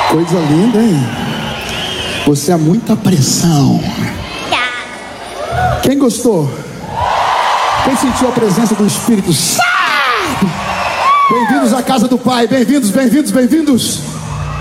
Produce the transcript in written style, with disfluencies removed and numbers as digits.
Coisa linda, hein? Você é muita pressão. Quem gostou? Quem sentiu a presença do Espírito Santo? Bem-vindos à casa do Pai. Bem-vindos, bem-vindos, bem-vindos.